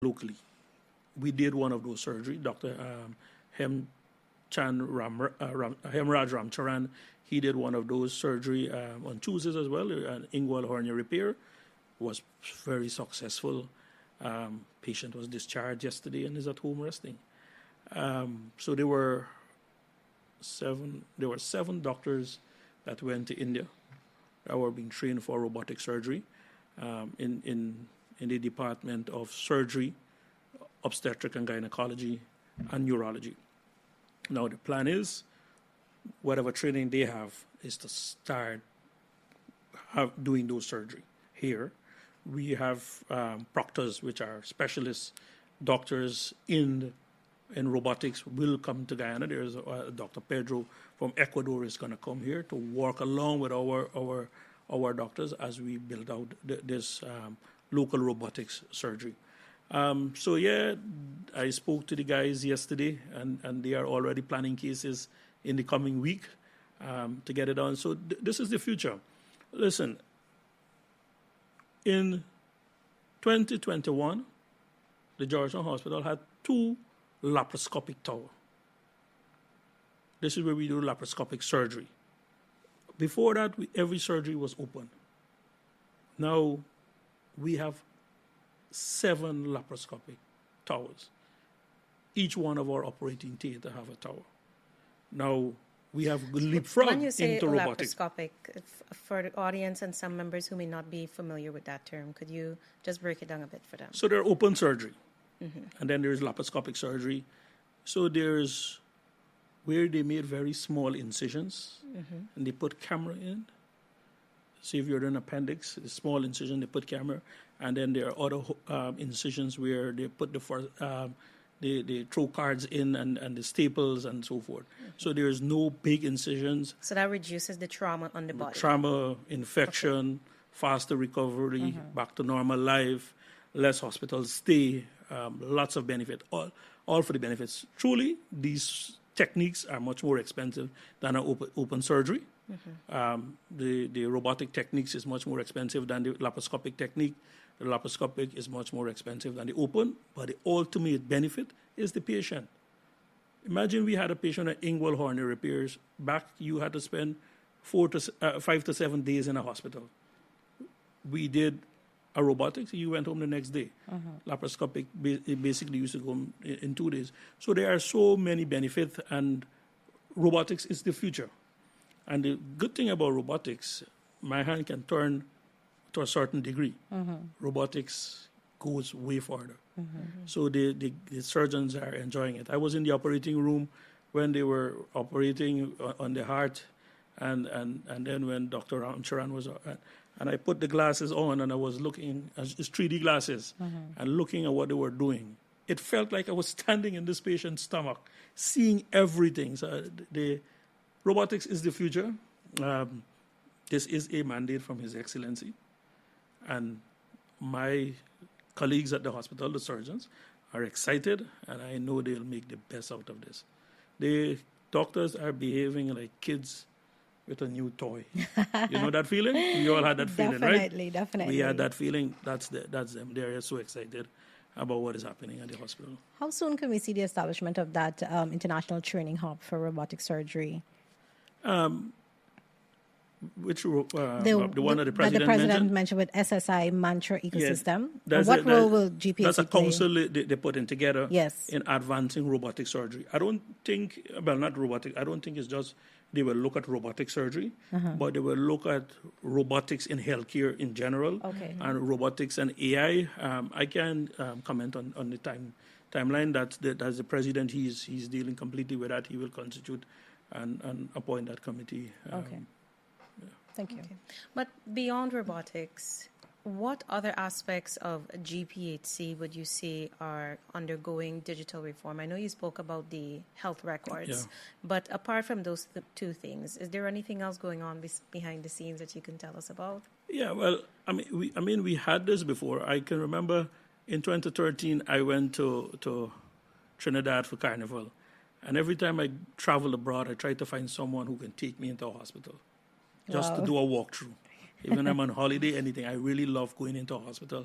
locally. We did one of those surgery. Dr. Hemraj Ramcharan, he did one of those surgery on Tuesdays as well, an inguinal hernia repair. Was very successful. Patient was discharged yesterday and is at home resting. So there were seven doctors that went to India that were being trained for robotic surgery in the Department of Surgery, Obstetric and Gynecology, and Neurology. Now the plan is, whatever training they have is to start doing those surgery here. We have proctors, which are specialists, doctors in robotics, will come to Guyana. There's Dr. Pedro from Ecuador is going to come here to work along with our doctors as we build out this local robotics surgery. So yeah, I spoke to the guys yesterday, and they are already planning cases in the coming week to get it done. So this is the future. Listen, in 2021, the Georgetown Hospital had 2 laparoscopic towers. This is where we do laparoscopic surgery. Before that, every surgery was open. Now we have 7 laparoscopic towers. Each one of our operating theater have a tower. Now we have leapfrog when you say into robotics. Laparoscopic, for the audience and some members who may not be familiar with that term, could you just break it down a bit for them? So there's open surgery, and then there's laparoscopic surgery. So there's where they made very small incisions, and they put camera in. See if you're in appendix, a small incision, they put camera, and then there are other incisions where they put they throw cards in and the staples and so forth. So there's no big incisions. So that reduces the trauma on the body. Trauma, infection, faster recovery, back to normal life, less hospital stay, lots of benefit, all for the benefits. Truly, these techniques are much more expensive than an open surgery. The robotic techniques is much more expensive than the laparoscopic technique. The laparoscopic is much more expensive than the open, but the ultimate benefit is the patient. Imagine we had a patient at inguinal hernia repairs. Back, you had to spend 5 to 7 days in a hospital. We did a robotics, you went home the next day. Laparoscopic, basically used to go in 2 days. So there are so many benefits, and robotics is the future. And the good thing about robotics, my hand can turn to a certain degree. Robotics goes way further. So the surgeons are enjoying it. I was in the operating room when they were operating on the heart, and then when Dr. Ramcharan was, and I put the glasses on, and I was looking, it's 3D glasses, and looking at what they were doing. It felt like I was standing in this patient's stomach, seeing everything. So the robotics is the future. This is a mandate from His Excellency. And my colleagues at the hospital, the surgeons, are excited, and I know they'll make the best out of this. The doctors are behaving like kids with a new toy. You know that feeling? You all had that feeling, right? Definitely. We had that feeling. That's them. They're so excited about what is happening at the hospital. How soon can we see the establishment of that international training hub for robotic surgery? Which the one that the president mentioned with SSI Mantra ecosystem. Yeah, what role will GPAC play? That's a council they're putting together in advancing robotic surgery. I don't think, not robotic, I don't think it's just they will look at robotic surgery, but they will look at robotics in healthcare in general, and robotics and AI. I can comment on the timeline that as the president, he's dealing completely with that. He will constitute and appoint that committee. Thank you. Okay. But beyond robotics, what other aspects of GPHC would you say are undergoing digital reform? I know you spoke about the health records, but apart from those two things, is there anything else going on behind the scenes that you can tell us about? Yeah, well, we had this before. I can remember in 2013, I went to Trinidad for Carnival, and every time I travel abroad, I try to find someone who can take me into a hospital. Just to do a walkthrough. Even I'm on holiday, anything. I really love going into a hospital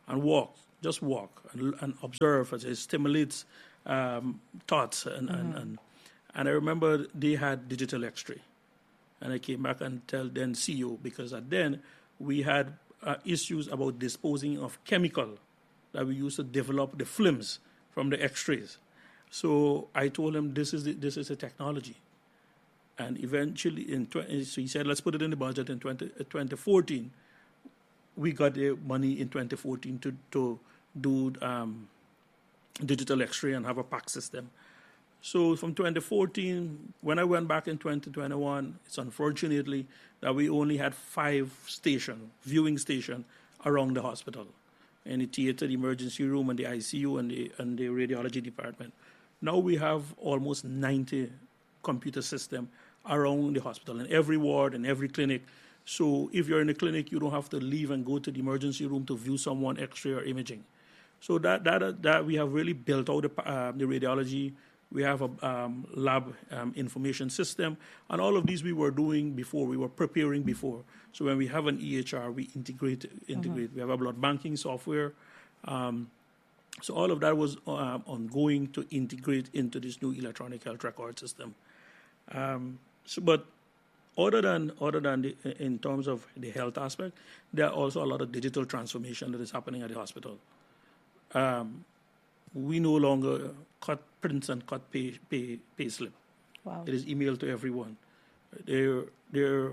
and walk, just walk and observe as it stimulates thoughts. And I remember they had digital X-ray. And I came back and tell then CEO, because then we had issues about disposing of chemical that we used to develop the films from the X-rays. So I told him this is a technology. And eventually, so he said, let's put it in the budget in 2014. We got the money in 2014 to do digital X-ray and have a PAC system. So from 2014, when I went back in 2021, it's unfortunately that we only had 5 viewing stations around the hospital, in the theater, the emergency room, and the ICU, and the radiology department. Now we have almost 90 computer systems around the hospital, in every ward, in every clinic. So if you're in a clinic, you don't have to leave and go to the emergency room to view someone X-ray or imaging. So that we have really built out the radiology. We have a lab information system, and all of these we were doing before. We were preparing before. So when we have an EHR, we integrate. We have a blood banking software. So all of that was ongoing to integrate into this new electronic health record system. But other than in terms of the health aspect, there are also a lot of digital transformation that is happening at the hospital. We no longer cut prints and cut pay slip. Wow. It is emailed to everyone. They're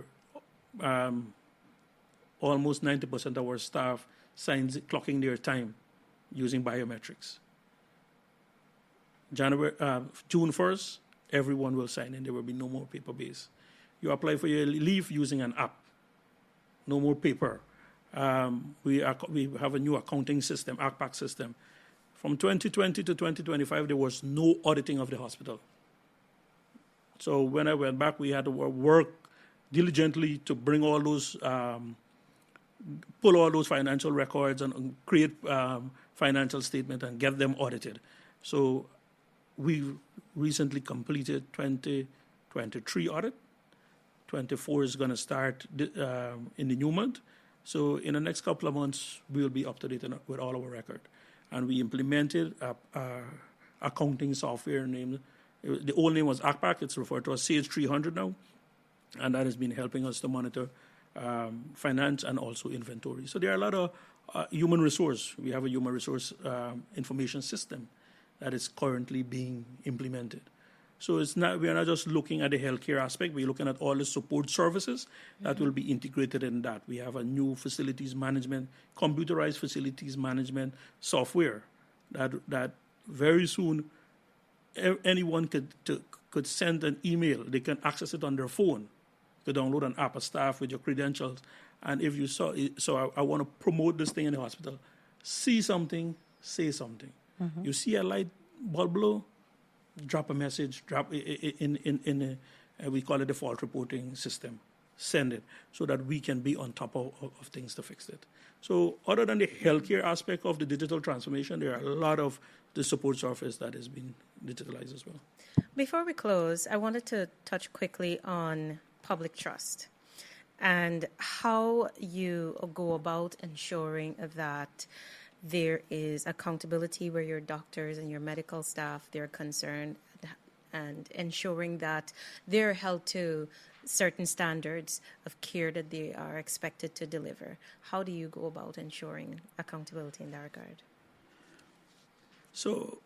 almost 90% of our staff signs clocking their time using biometrics. June 1st, everyone will sign in. There will be no more paper-based. You apply for your leave using an app. No more paper. We have a new accounting system, ACPAC system. From 2020 to 2025, there was no auditing of the hospital. So when I went back, we had to work diligently to bring all those, pull all those financial records and create financial statement and get them audited. So we recently completed 2023 audit. 24 is going to start in the new month. So in the next couple of months, we will be up to date with all our record. And we implemented a accounting software named, the old name was ACPAC, it's referred to as Sage 300 now, and that has been helping us to monitor finance and also inventory. So there are a lot of human resource. We have a human resource information system that is currently being implemented. So we are not just looking at the healthcare aspect, we're looking at all the support services that will be integrated in that. We have a new facilities management, computerized facilities management software that very soon anyone could send an email. They can access it on their phone. You can download an app, a staff with your credentials. And if you saw it, so I want to promote this thing in the hospital. See something, say something. Mm-hmm. You see a light bulb blow, drop a message, drop in we call it the fault reporting system. Send it so that we can be on top of things to fix it. So other than the healthcare aspect of the digital transformation, there are a lot of the support surface that has been digitalized as well. Before we close, I wanted to touch quickly on public trust and how you go about ensuring that there is accountability where your doctors and your medical staff, they're concerned, and ensuring that they're held to certain standards of care that they are expected to deliver. How do you go about ensuring accountability in that regard? So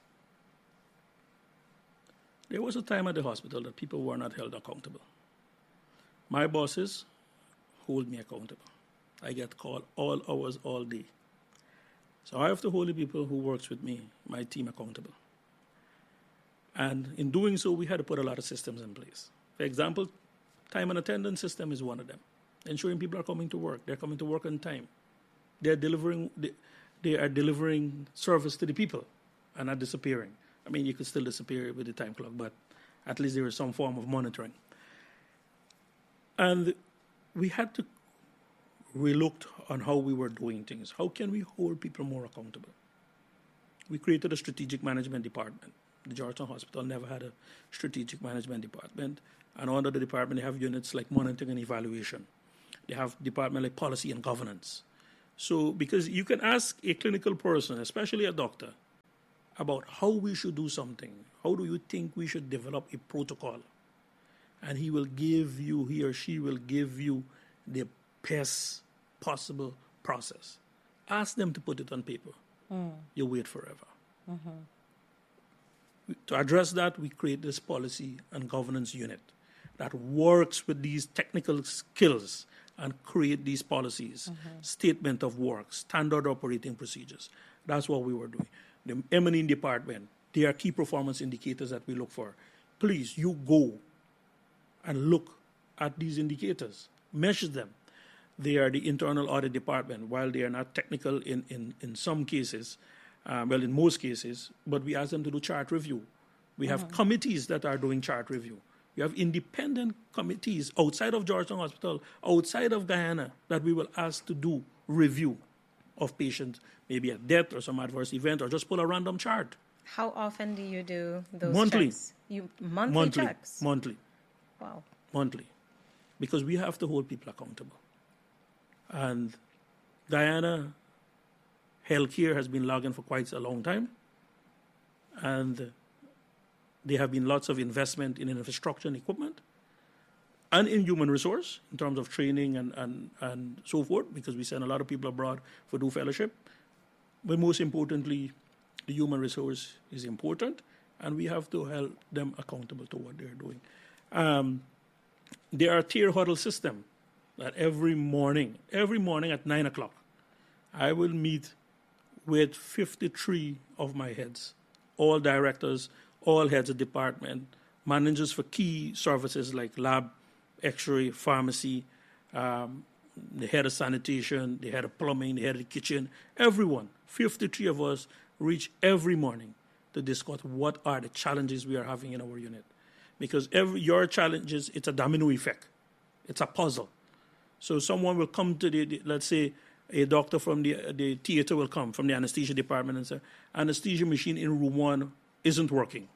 there was a time at the hospital that people were not held accountable. My bosses hold me accountable. I get called all hours, all day. So I have to hold the people who works with me, my team, accountable. And in doing so, we had to put a lot of systems in place. For example, time and attendance system is one of them. Ensuring people are coming to work. They're coming to work on time. They are delivering service to the people and not disappearing. I mean, you could still disappear with the time clock, but at least there is some form of monitoring. And we had to relooked on how we were doing things. How can we hold people more accountable? We created a strategic management department. The Georgetown Hospital never had a strategic management department. And under the department, they have units like monitoring and evaluation. They have department like policy and governance. So, because you can ask a clinical person, especially a doctor, about how we should do something. How do you think we should develop a protocol? And he or she will give you the best possible process. Ask them to put it on paper. You wait forever. To address that, we create this policy and governance unit that works with these technical skills and create these policies, statement of work, standard operating procedures. That's what we were doing. The M&E department, there are key performance indicators that we look for. Please, you go and look at these indicators, measure them. They are the internal audit department. While they are not technical in some cases, in most cases, but we ask them to do chart review. We have committees that are doing chart review. We have independent committees outside of Georgetown Hospital, outside of Guyana, that we will ask to do review of patients, maybe a death or some adverse event, or just pull a random chart. How often do you do those monthly checks? Monthly checks? Monthly. Wow. Monthly. Because we have to hold people accountable. And Guyana healthcare has been lagging for quite a long time. And there have been lots of investment in infrastructure and equipment and in human resource in terms of training and so forth, because we send a lot of people abroad for do fellowship. But most importantly, the human resource is important, and we have to hold them accountable to what they're doing. There are tier huddle system that every morning at 9 o'clock, I will meet with 53 of my heads, all directors, all heads of department, managers for key services like lab, x-ray, pharmacy, the head of sanitation, the head of plumbing, the head of the kitchen, everyone, 53 of us reach every morning to discuss what are the challenges we are having in our unit. Because your challenges, it's a domino effect. It's a puzzle. So someone will come to let's say a doctor from the theater will come from the anesthesia department and say, anesthesia machine in room 1 isn't working.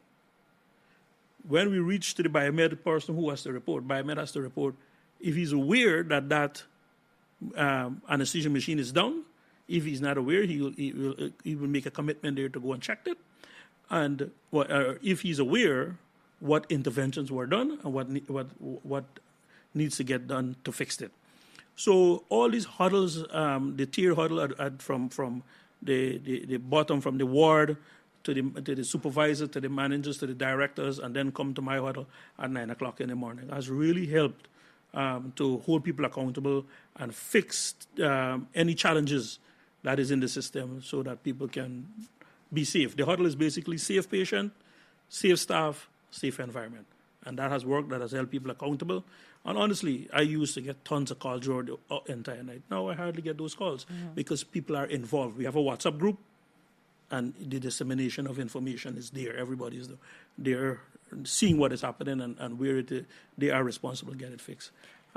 When we reach to the biomed person who has to report, biomed has to report if he's aware that anesthesia machine is down. If he's not aware, he will make a commitment there to go and check it. And if he's aware, what interventions were done and what needs to get done to fix it. So all these huddles, the tier huddle from the bottom, from the ward to the supervisor, to the managers, to the directors, and then come to my huddle at 9 o'clock in the morning, has really helped to hold people accountable and fix any challenges that is in the system so that people can be safe. The huddle is basically safe patient, safe staff, safe environment. And that has worked, that has held people accountable. And honestly, I used to get tons of calls during the entire night. Now I hardly get those calls because people are involved. We have a WhatsApp group, and the dissemination of information is there. Everybody is there seeing what is happening and where they are responsible to get it fixed.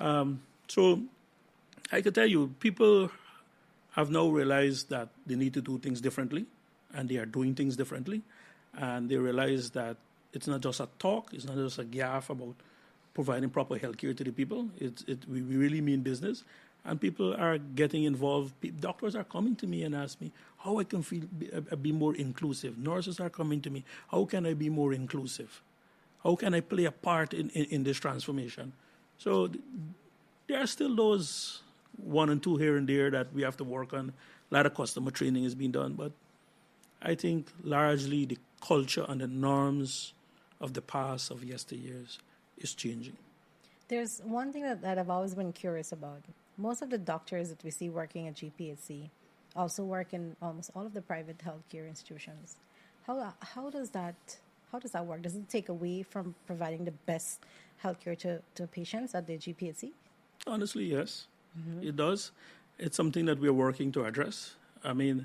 So I can tell you, people have now realized that they need to do things differently, and they are doing things differently. And they realize that it's not just a talk, it's not just a gaffe about providing proper health care to the people. We really mean business. And people are getting involved. Doctors are coming to me and ask me how I can be more inclusive. Nurses are coming to me, how can I be more inclusive? How can I play a part in this transformation? So there are still those 1 and 2 here and there that we have to work on. A lot of customer training is being done, but I think largely the culture and the norms of the past, of yesteryears, is changing. There's one thing that I've always been curious about. Most of the doctors that we see working at GPHC also work in almost all of the private healthcare institutions. How does that work? Does it take away from providing the best healthcare to patients at the GPHC? Honestly, yes, it does. It's something that we're working to address. I mean,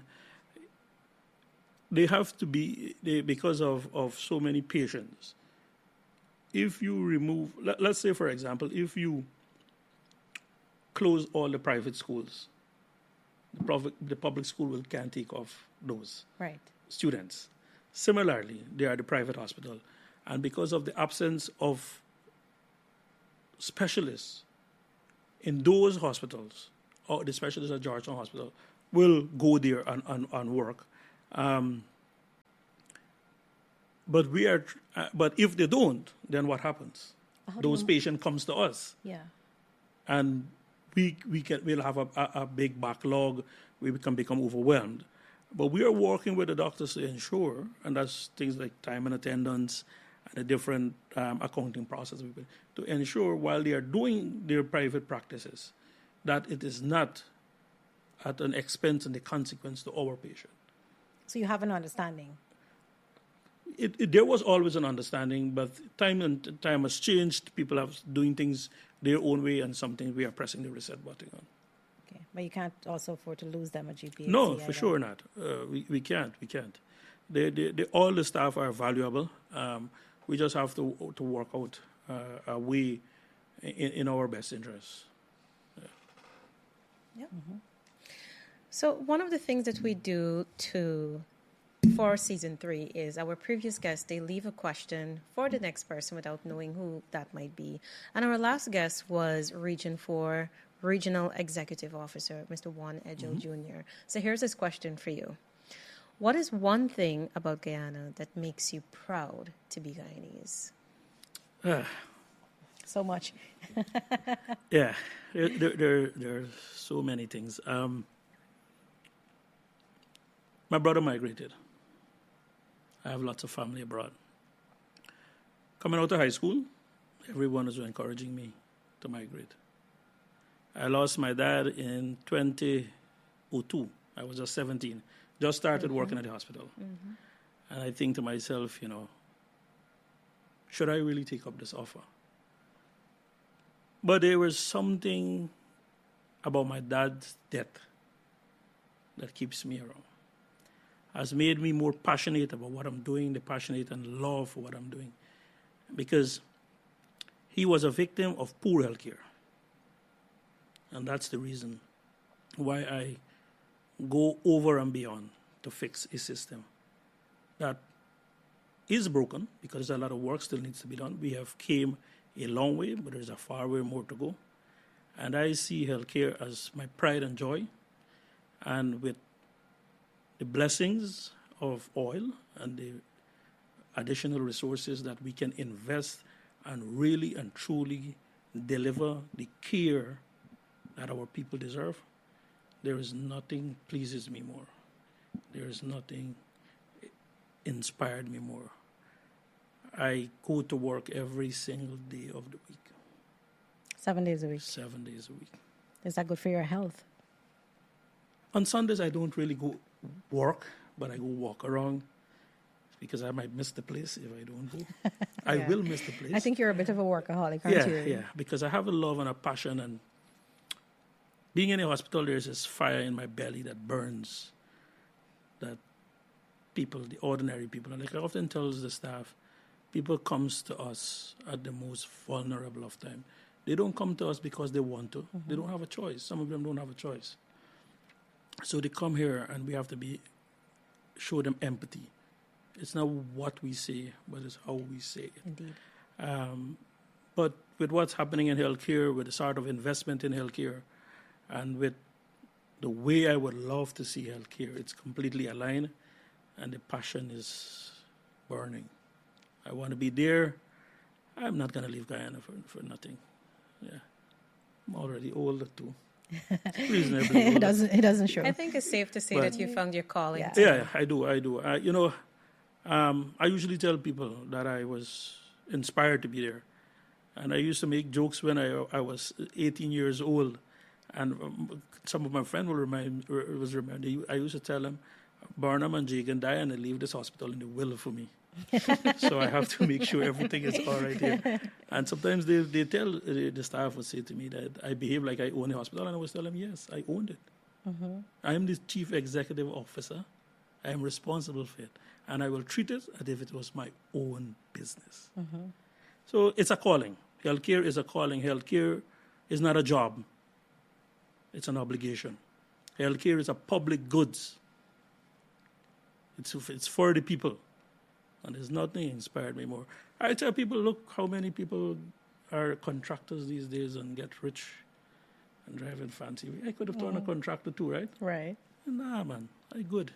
they have to be, because of so many patients. If you remove, let's say, for example, if you close all the private schools, the public school can't take off those students. Similarly, they are the private hospital. And because of the absence of specialists in those hospitals, or the specialists at Georgetown Hospital will go there and work. But if they don't, then what happens? Those patients comes to us. Yeah. And we'll have a big backlog. We can become overwhelmed. But we are working with the doctors to ensure, and that's things like time and attendance and a different accounting process, to ensure while they are doing their private practices, that it is not at an expense and a consequence to our patient. So you have an understanding. There was always an understanding, but time has changed. People are doing things their own way, and something we are pressing the reset button on. Okay, but you can't also afford to lose them at GPHC. No, for sure not. We can't. All the staff are valuable. We just have to work out a way in our best interests. Yeah. Mm-hmm. So one of the things that we do for season 3 is our previous guests, they leave a question for the next person without knowing who that might be. And our last guest was Region 4 Regional Executive Officer, Mr. Juan Edgell Jr. So here's this question for you. What is one thing about Guyana that makes you proud to be Guyanese? So much. Yeah, there are so many things. My brother migrated. I have lots of family abroad. Coming out of high school, everyone was encouraging me to migrate. I lost my dad in 2002. I was just 17. Just started working at the hospital. And I think to myself, should I really take up this offer? But there was something about my dad's death that keeps me around. Has made me more passionate about what I'm doing, the passionate and love for what I'm doing. Because he was a victim of poor health care. And that's the reason why I go over and beyond to fix a system that is broken, because a lot of work still needs to be done. We have came a long way, but there's a far way more to go. And I see healthcare as my pride and joy. And with the blessings of oil and the additional resources that we can invest and really and truly deliver the care that our people deserve, there is nothing pleases me more. There is nothing inspired me more. I go to work every single day of the week. 7 days a week. 7 days a week. Is that good for your health? On Sundays, I don't really go work, but I go walk around because I might miss the place if I don't go. Yeah. I will miss the place. I think you're a bit of a workaholic, aren't you? Yeah, because I have a love and a passion, and being in a hospital, there's this fire in my belly that burns, that people, the ordinary people, and like I often tell the staff, people comes to us at the most vulnerable of time. They don't come to us because they want to. They don't have a choice. Some of them don't have a choice. So they come here, and we have to show them empathy. It's not what we say, but it's how we say it. Indeed. But with what's happening in healthcare, with the sort of investment in healthcare, and with the way I would love to see healthcare, it's completely aligned, and the passion is burning. I want to be there. I'm not going to leave Guyana for nothing. Yeah, I'm already older too. Reasonably older. It doesn't show. I think it's safe to say that you found your calling. Yeah, I do. I usually tell people that I was inspired to be there. And I used to make jokes when I was 18 years old. And some of my friends will remind. I used to tell them, Barnum and Jagan die and they leave this hospital in the will for me. So I have to make sure everything is all right here. And sometimes they tell, the staff would say to me that I behave like I own the hospital. And I always tell them, yes, I owned it. I am the chief executive officer. I am responsible for it. And I will treat it as if it was my own business. So it's a calling. Healthcare is a calling. Healthcare is not a job. It's an obligation. Healthcare is a public goods. It's for the people. And there's nothing inspired me more. I tell people, look how many people are contractors these days and get rich. and driving fancy. I could have turned a contractor too, right? Right. Nah, man, I good.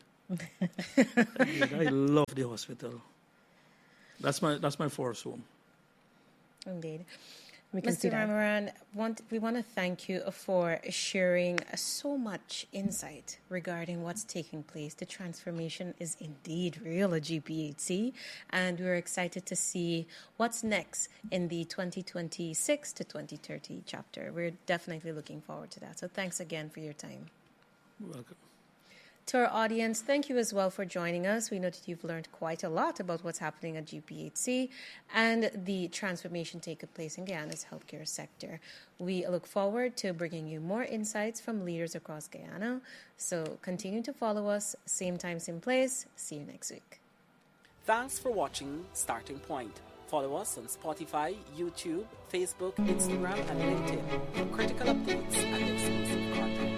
I love the hospital. That's my first home. Indeed. We can see Mr. that. Ramaran, we want to thank you for sharing so much insight regarding what's taking place. The transformation is indeed real at GPHC, and we're excited to see what's next in the 2026 to 2030 chapter. We're definitely looking forward to that. So thanks again for your time. You're welcome. To our audience, thank you as well for joining us. We know that you've learned quite a lot about what's happening at GPHC and the transformation taking place in Guyana's healthcare sector. We look forward to bringing you more insights from leaders across Guyana. So continue to follow us, same time, same place. See you next week. Thanks for watching Starting Point. Follow us on Spotify, YouTube, Facebook, Instagram, and LinkedIn for critical updates and exclusive content.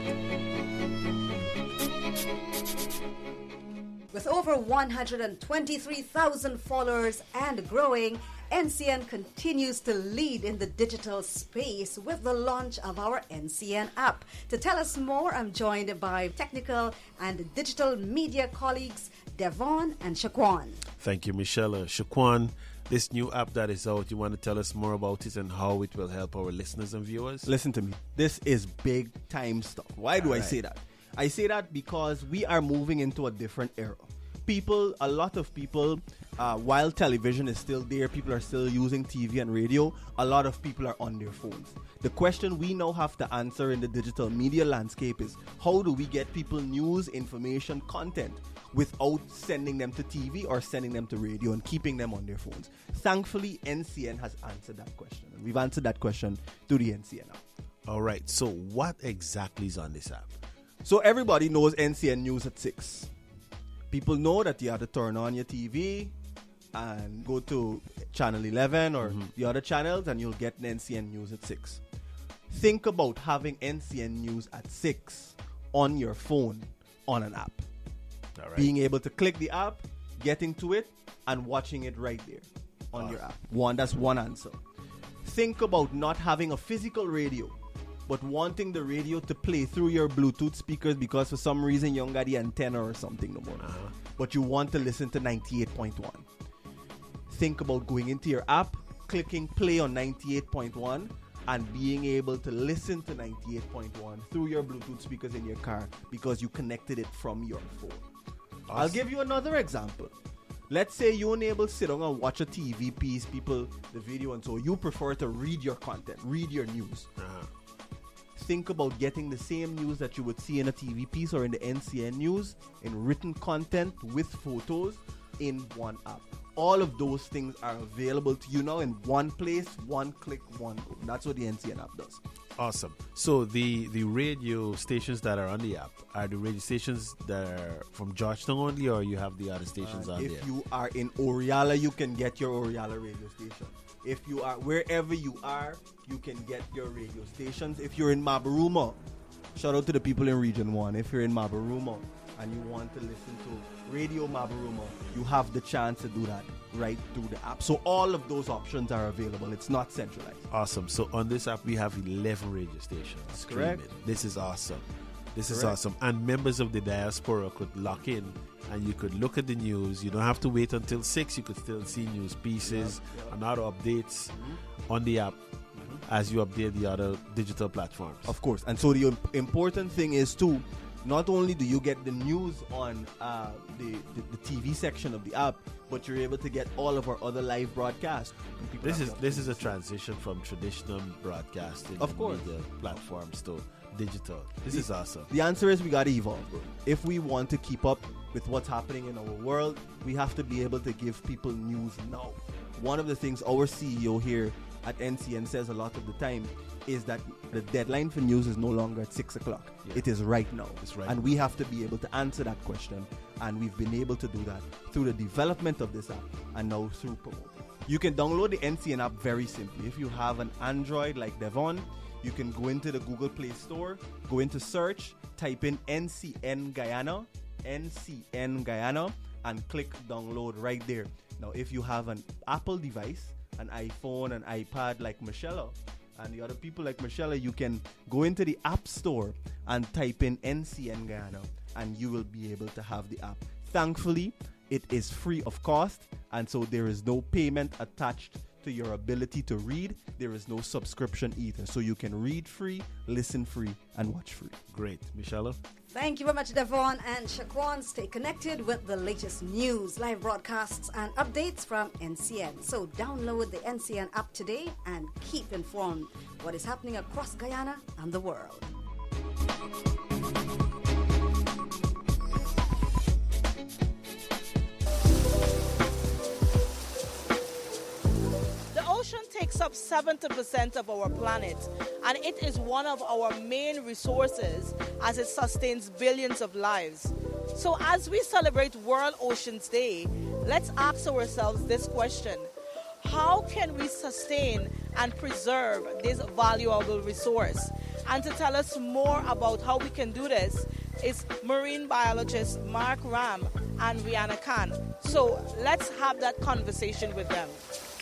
With over 123,000 followers and growing, NCN continues to lead in the digital space with the launch of our NCN app. To tell us more, I'm joined by technical and digital media colleagues Devon and Shaquan. Thank you, Michelle. Shaquan, this new app that is out, you want to tell us more about it and how it will help our listeners and viewers? Listen to me. This is big time stuff. Why do I say that? I say that because we are moving into a different era. A lot of people, while television is still there, people are still using TV and radio, a lot of people are on their phones. The question we now have to answer in the digital media landscape is, how do we get people news, information, content without sending them to TV or sending them to radio and keeping them on their phones? Thankfully, NCN has answered that question. And we've answered that question through the NCN app. All right, so what exactly is on this app? So everybody knows NCN News at 6. People know that you have to turn on your TV and go to channel 11 or the other channels and you'll get NCN News at 6. Think about having NCN News at 6 on your phone on an app. All right. Being able to click the app, getting to it, and watching it right there on your app. That's one answer. Think about not having a physical radio, but wanting the radio to play through your Bluetooth speakers because for some reason you don't got the antenna or something no more. But you want to listen to 98.1. Think about going into your app, clicking play on 98.1, and being able to listen to 98.1 through your Bluetooth speakers in your car because you connected it from your phone. Awesome. I'll give you another example. Let's say you're unable to sit down and watch a TV piece, the video, and so you prefer to read your content, read your news. Think about getting the same news that you would see in a TV piece or in the NCN News in written content with photos in one app. All of those things are available to you now in one place, one click, one go. That's what the NCN app does. Awesome. So the radio stations that are on the app, are the radio stations that are from Georgetown only, or you have the other stations on there? If you are in Oriala, you can get your Oriala radio station. If you are wherever you are, you can get your radio stations. If you're in Mabaruma, shout out to the people in Region 1. If you're in Mabaruma and you want to listen to Radio Mabaruma, you have the chance to do that right through the app. So all of those options are available. It's not centralized. Awesome. So on this app, we have 11 radio stations. That's correct. This is awesome. This is awesome. And members of the diaspora could lock in and you could look at the news. You don't have to wait until 6. You could still see news pieces and other updates on the app as you update the other digital platforms. Of course. And so the important thing is, too, not only do you get the news on the TV section of the app, but you're able to get all of our other live broadcasts. This is a transition from traditional broadcasting media platforms to digital. This is awesome. The answer is we got to evolve, bro. If we want to keep up with what's happening in our world, we have to be able to give people news now. One of the things our CEO here at NCN says a lot of the time is that the deadline for news is no longer at 6 o'clock. Yeah. It is right now. It's right and now. We have to be able to answer that question. And we've been able to do that through the development of this app and now through promoting. You can download the NCN app very simply. If you have an Android like Devon, you can go into the Google Play Store, go into search, type in NCN Guyana, and click download right there. Now, if you have an Apple device, an iPhone, an iPad like Michelle, and the other people like Michelle, you can go into the App Store and type in NCN Guyana, and you will be able to have the app. Thankfully, it is free of cost, and so there is no payment attached to your ability to read. There is no subscription either. So you can read free, listen free, and watch free. Great. Michelle? Thank you very much, Devon and Shaquan. Stay connected with the latest news, live broadcasts, and updates from NCN. So download the NCN app today and keep informed what is happening across Guyana and the world. Ocean takes up 70% of our planet, and it is one of our main resources as it sustains billions of lives. So as we celebrate World Oceans Day, let's ask ourselves this question: how can we sustain and preserve this valuable resource? And to tell us more about how we can do this is marine biologist Mark Ram and Rihanna Khan. So let's have that conversation with them.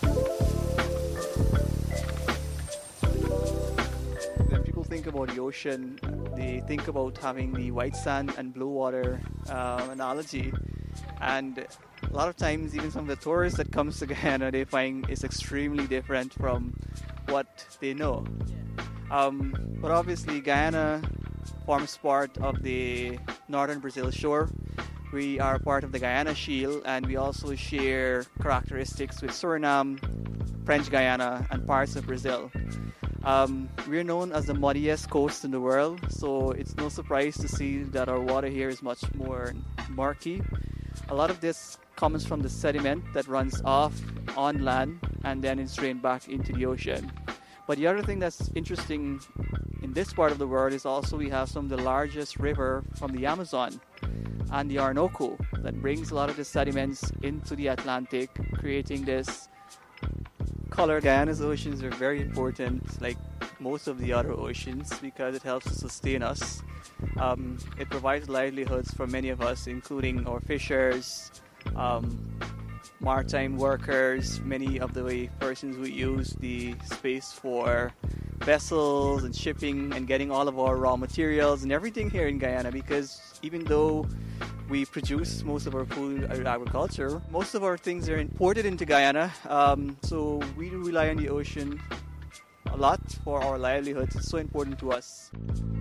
When people think about the ocean, they think about having the white sand and blue water analogy. And a lot of times, even some of the tourists that comes to Guyana, they find it's extremely different from what they know. But obviously, Guyana forms part of the northern Brazil shore. We are part of the Guyana Shield, and we also share characteristics with Suriname, French Guyana, and parts of Brazil. We're known as the muddiest coast in the world, so it's no surprise to see that our water here is much more murky. A lot of this comes from the sediment that runs off on land and then it's drained back into the ocean. But the other thing that's interesting in this part of the world is also we have some of the largest river from the Amazon and the Orinoco that brings a lot of the sediments into the Atlantic, creating this color. Guyana's oceans are very important, like most of the other oceans, because it helps to sustain us. It provides livelihoods for many of us, including our fishers, maritime workers, many of the persons who use the space for vessels and shipping and getting all of our raw materials and everything here in Guyana, because even though we produce most of our food in agriculture, most of our things are imported into Guyana, so we rely on the ocean a lot for our livelihoods. It's so important to us.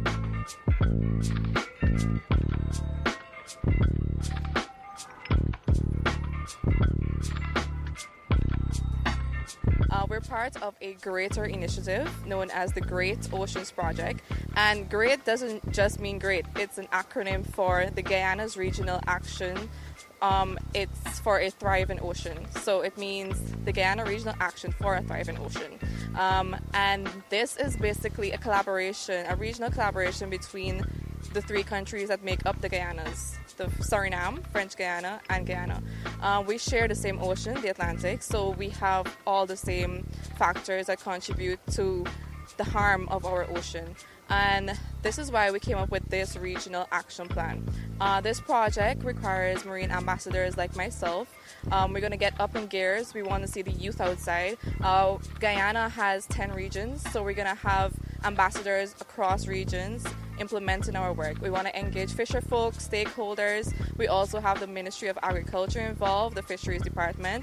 We're part of a greater initiative known as the Great Oceans Project. And GREAT doesn't just mean great, it's an acronym for the Guyana's Regional Action. It's for a thriving ocean. So it means the Guyana Regional Action for a Thriving Ocean. And this is basically a regional collaboration between the three countries that make up the Guyanas, the Suriname, French Guyana, and Guyana. We share the same ocean, the Atlantic, so we have all the same factors that contribute to the harm of our ocean. And this is why we came up with this regional action plan. This project requires marine ambassadors like myself. We're going to get up in gears. We want to see the youth outside. Guyana has 10 regions, so we're going to have ambassadors across regions implementing our work. We want to engage fisher folk, stakeholders. We also have the Ministry of Agriculture involved, the Fisheries Department,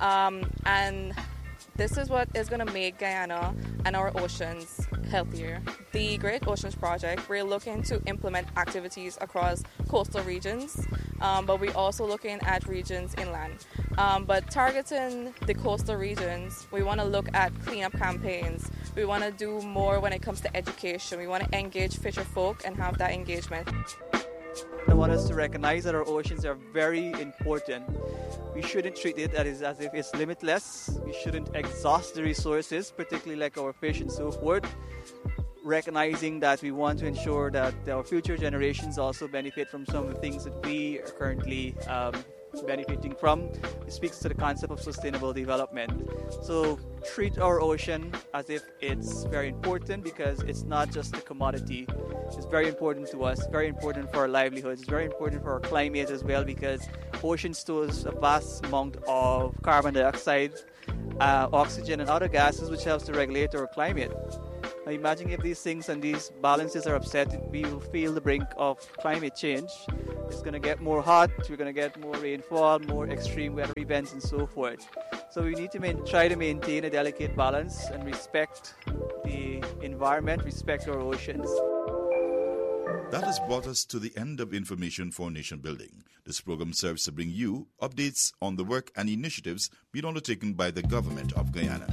and this is what is going to make Guyana and our oceans healthier. The Great Oceans Project, we're looking to implement activities across coastal regions, but we're also looking at regions inland. But targeting the coastal regions, we want to look at cleanup campaigns. We want to do more when it comes to education. We want to engage fisher folk and have that engagement. I want us to recognize that our oceans are very important. We shouldn't treat it as if it's limitless. We shouldn't exhaust the resources, particularly like our fish and so forth. Recognizing that we want to ensure that our future generations also benefit from some of the things that we are currently benefiting from. It speaks to the concept of sustainable development. So treat our ocean as if it's very important, because it's not just a commodity. It's very important to us, very important for our livelihoods, it's very important for our climate as well, because ocean stores a vast amount of carbon dioxide oxygen and other gases, which helps to regulate our climate. Now imagine if these things and these balances are upset, we will feel the brink of climate change. It's going to get more hot, we're going to get more rainfall, more extreme weather events and so forth. So we need to try to maintain a delicate balance and respect the environment, respect our oceans. That has brought us to the end of Information for Nation Building. This program serves to bring you updates on the work and initiatives being undertaken by the government of Guyana.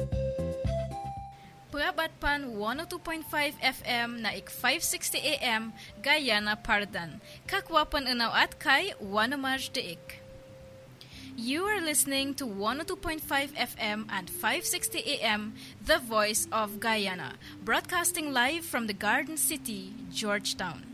Prabatpan 102.5 FM na ik 560 AM Guyana Pardan. Kakwapan unaw at kay Wanamaj Deik. You are listening to 102.5 FM and 560 AM, The Voice of Guyana, broadcasting live from the Garden City, Georgetown.